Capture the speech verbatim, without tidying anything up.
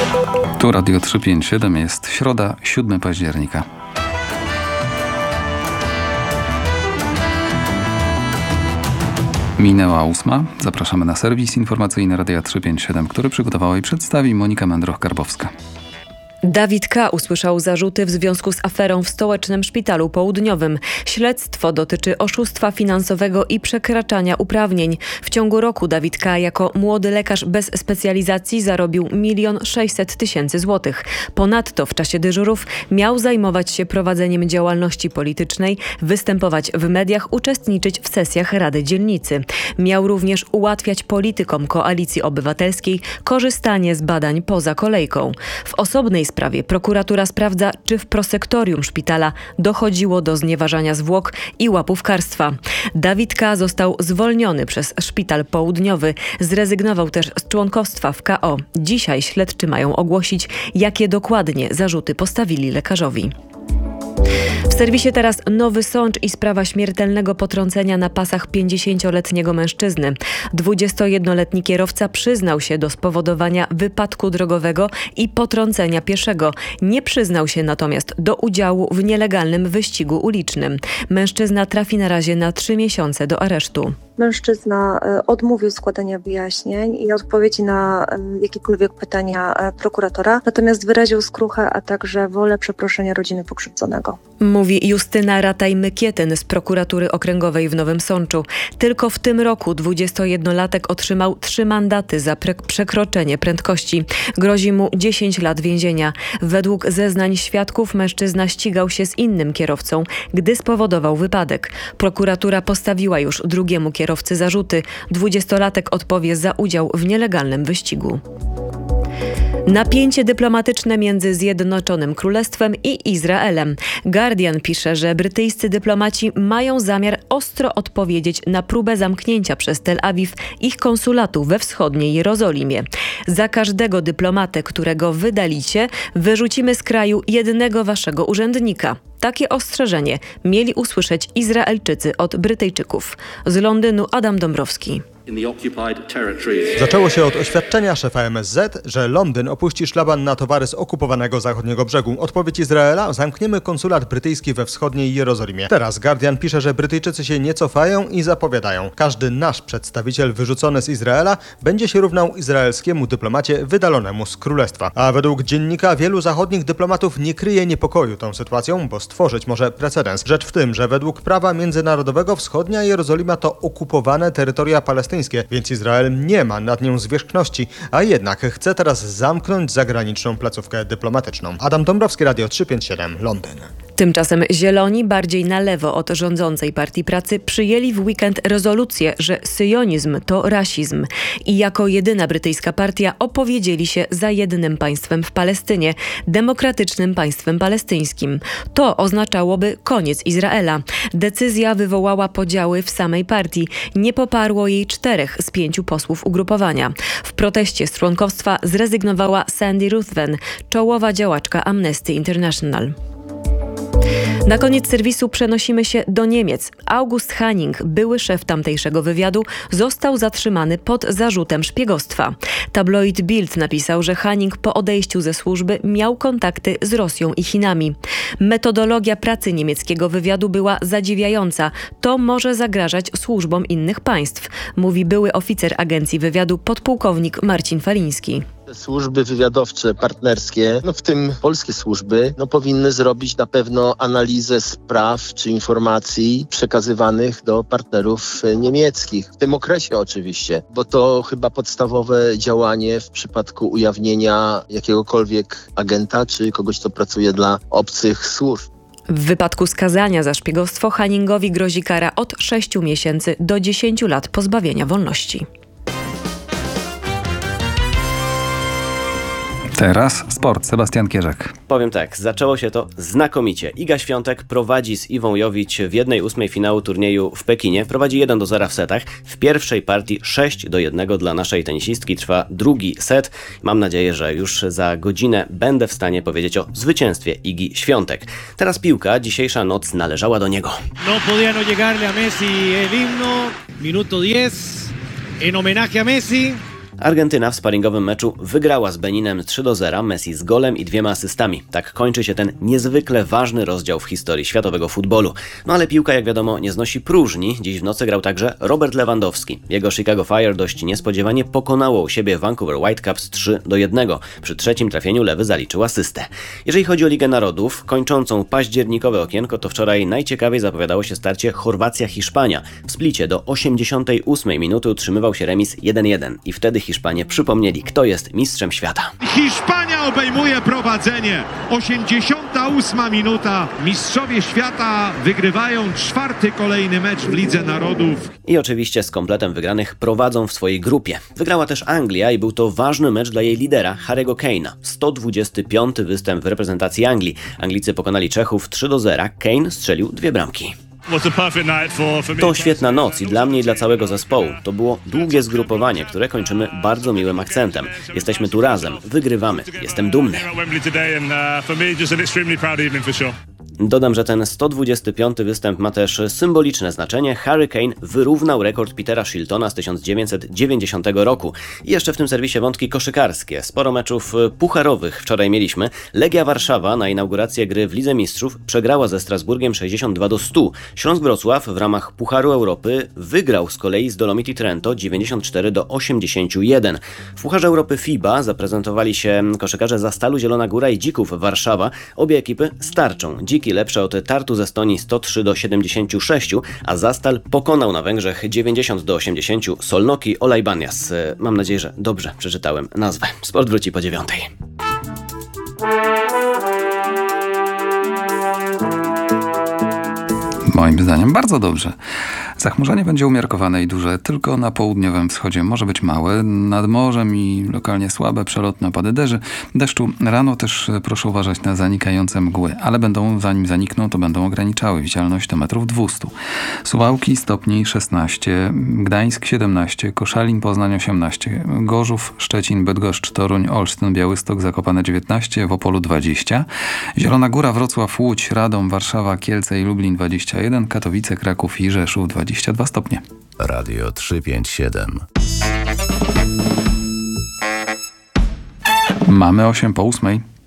Tu Radio trzysta pięćdziesiąt siedem, jest środa, siódmego października. Minęła ósma. Zapraszamy na serwis informacyjny Radia trzysta pięćdziesiąt siedem, który przygotowała i przedstawi Monika Mędroch-Karbowska. Dawid K. usłyszał zarzuty w związku z aferą w Stołecznym Szpitalu Południowym. Śledztwo dotyczy oszustwa finansowego i przekraczania uprawnień. W ciągu roku Dawid K. jako młody lekarz bez specjalizacji zarobił milion sześćset tysięcy złotych. Ponadto w czasie dyżurów miał zajmować się prowadzeniem działalności politycznej, występować w mediach, uczestniczyć w sesjach Rady Dzielnicy. Miał również ułatwiać politykom Koalicji Obywatelskiej korzystanie z badań poza kolejką. W osobnej sprawie prokuratura sprawdza, czy w prosektorium szpitala dochodziło do znieważania zwłok i łapówkarstwa. Dawid K. został zwolniony przez Szpital Południowy. Zrezygnował też z członkostwa w K O. Dzisiaj śledczy mają ogłosić, jakie dokładnie zarzuty postawili lekarzowi. W serwisie teraz Nowy Sącz i sprawa śmiertelnego potrącenia na pasach pięćdziesięcioletniego mężczyzny. dwudziestojednoletni kierowca przyznał się do spowodowania wypadku drogowego i potrącenia pieszego. Nie przyznał się natomiast do udziału w nielegalnym wyścigu ulicznym. Mężczyzna trafi na razie na trzy miesiące do aresztu. Mężczyzna odmówił składania wyjaśnień i odpowiedzi na jakiekolwiek pytania prokuratora, natomiast wyraził skruchę, a także wolę przeproszenia rodziny pokrzywdzonego. Mówi Justyna Rataj-Mykietyn z prokuratury okręgowej w Nowym Sączu. Tylko w tym roku dwudziestojednolatek otrzymał trzy mandaty za pre- przekroczenie prędkości. Grozi mu dziesięć lat więzienia. Według zeznań świadków mężczyzna ścigał się z innym kierowcą, gdy spowodował wypadek. Prokuratura postawiła już drugiemu kierowcy zarzuty. Dwudziestolatek odpowie za udział w nielegalnym wyścigu. Napięcie dyplomatyczne między Zjednoczonym Królestwem i Izraelem. Guardian pisze, że brytyjscy dyplomaci mają zamiar ostro odpowiedzieć na próbę zamknięcia przez Tel Awiw ich konsulatu we wschodniej Jerozolimie. Za każdego dyplomatę, którego wydalicie, wyrzucimy z kraju jednego waszego urzędnika. Takie ostrzeżenie mieli usłyszeć Izraelczycy od Brytyjczyków. Z Londynu Adam Dąbrowski. Zaczęło się od oświadczenia szefa M S Z, że Londyn opuści szlaban na towary z okupowanego zachodniego brzegu. Odpowiedź Izraela: zamkniemy konsulat brytyjski we wschodniej Jerozolimie. Teraz Guardian pisze, że Brytyjczycy się nie cofają i zapowiadają: każdy nasz przedstawiciel wyrzucony z Izraela będzie się równał izraelskiemu dyplomacie wydalonemu z królestwa. A według dziennika wielu zachodnich dyplomatów nie kryje niepokoju tą sytuacją, bo stworzyć może precedens. Rzecz w tym, że według prawa międzynarodowego wschodnia Jerozolima to okupowane terytoria palestyńskie, więc Izrael nie ma nad nią zwierzchności, a jednak chce teraz zamknąć zagraniczną placówkę dyplomatyczną. Adam Dąbrowski, Radio trzysta pięćdziesiąt siedem, Londyn. Tymczasem Zieloni, bardziej na lewo od rządzącej Partii Pracy, przyjęli w weekend rezolucję, że syjonizm to rasizm. I jako jedyna brytyjska partia opowiedzieli się za jednym państwem w Palestynie, demokratycznym państwem palestyńskim. To oznaczałoby koniec Izraela. Decyzja wywołała podziały w samej partii. Nie poparło jej czterech z pięciu posłów ugrupowania. W proteście z członkostwa zrezygnowała Sandy Ruthven, czołowa działaczka Amnesty International. Na koniec serwisu przenosimy się do Niemiec. August Hanning, były szef tamtejszego wywiadu, został zatrzymany pod zarzutem szpiegostwa. Tabloid Bild napisał, że Hanning po odejściu ze służby miał kontakty z Rosją i Chinami. Metodologia pracy niemieckiego wywiadu była zadziwiająca. To może zagrażać służbom innych państw, mówi były oficer agencji wywiadu podpułkownik Marcin Faliński. Służby wywiadowcze, partnerskie, no w tym polskie służby, no powinny zrobić na pewno analizę spraw czy informacji przekazywanych do partnerów niemieckich. W tym okresie oczywiście, bo to chyba podstawowe działanie w przypadku ujawnienia jakiegokolwiek agenta czy kogoś, kto pracuje dla obcych służb. W wypadku skazania za szpiegostwo Hanningowi grozi kara od sześciu miesięcy do dziesięciu lat pozbawienia wolności. Teraz sport. Sebastian Kierzek. Powiem tak, zaczęło się to znakomicie. Iga Świątek prowadzi z Iwą Jowicz w jednej ósmej finału turnieju w Pekinie. Prowadzi jeden do zera w setach. W pierwszej partii sześć do jednego dla naszej tenisistki. Trwa drugi set. Mam nadzieję, że już za godzinę będę w stanie powiedzieć o zwycięstwie Igi Świątek. Teraz piłka. Dzisiejsza noc należała do niego. No podía no llegarle a Messi el himno. Minuto diez. En homenaje a Messi. Argentyna w sparingowym meczu wygrała z Beninem trzy do zera, Messi z golem i dwiema asystami. Tak kończy się ten niezwykle ważny rozdział w historii światowego futbolu. No ale piłka, jak wiadomo, nie znosi próżni. Dziś w nocy grał także Robert Lewandowski. Jego Chicago Fire dość niespodziewanie pokonało u siebie Vancouver Whitecaps trzy do jednego. Przy trzecim trafieniu lewy zaliczył asystę. Jeżeli chodzi o Ligę Narodów, kończącą październikowe okienko, to wczoraj najciekawiej zapowiadało się starcie Chorwacja-Hiszpania. W Splicie do osiemdziesiątej ósmej minuty utrzymywał się remis jeden jeden i wtedy Hiszpanie przypomnieli, kto jest mistrzem świata. Hiszpania obejmuje prowadzenie. osiemdziesiąta ósma minuta. Mistrzowie świata wygrywają czwarty kolejny mecz w Lidze Narodów. I oczywiście z kompletem wygranych prowadzą w swojej grupie. Wygrała też Anglia i był to ważny mecz dla jej lidera, Harry'ego Kane'a. sto dwudziesty piąty występ w reprezentacji Anglii. Anglicy pokonali Czechów trzy do zera. Kane strzelił dwie bramki. To świetna noc i dla mnie i dla całego zespołu. To było długie zgrupowanie, które kończymy bardzo miłym akcentem. Jesteśmy tu razem, wygrywamy. Jestem dumny. Dodam, że ten sto dwudziesty piąty występ ma też symboliczne znaczenie. Harry Kane wyrównał rekord Petera Shiltona z tysiąc dziewięćset dziewięćdziesiątego roku. I jeszcze w tym serwisie wątki koszykarskie. Sporo meczów pucharowych wczoraj mieliśmy. Legia Warszawa na inaugurację gry w Lidze Mistrzów przegrała ze Strasburgiem sześćdziesiąt dwa do stu. Śląsk Wrocław w ramach Pucharu Europy wygrał z kolei z Dolomiti Trento dziewięćdziesiąt cztery do osiemdziesięciu jeden. W Pucharze Europy FIBA zaprezentowali się koszykarze Zastalu Zielona Góra i Dzików Warszawa. Obie ekipy starczą. Dziki lepsze od Tartu z Estonii sto trzy do siedemdziesięciu sześciu, a Zastal pokonał na Węgrzech dziewięćdziesiąt do osiemdziesięciu Solnoki Olajbanias. Mam nadzieję, że dobrze przeczytałem nazwę. Sport wróci po dziewiątej. Moim zdaniem bardzo dobrze. Zachmurzenie będzie umiarkowane i duże, tylko na południowym wschodzie może być małe, nad morzem i lokalnie słabe, przelotne opady deszczu. deszczu. Rano też proszę uważać na zanikające mgły, ale będą, zanim zanikną, to będą ograniczały widzialność do metrów dwustu. Suwałki stopni szesnaście, Gdańsk siedemnaście, Koszalin, Poznań osiemnaście, Gorzów, Szczecin, Bydgoszcz, Toruń, Olsztyn, Białystok, Zakopane dziewiętnaście, w Opolu dwadzieścia, Zielona Góra, Wrocław, Łódź, Radom, Warszawa, Kielce i Lublin dwadzieścia jeden, Katowice, Kraków i Rzeszów dwadzieścia dwa stopnie. Radio trzysta pięćdziesiąt siedem. Mamy osiem po ósmej.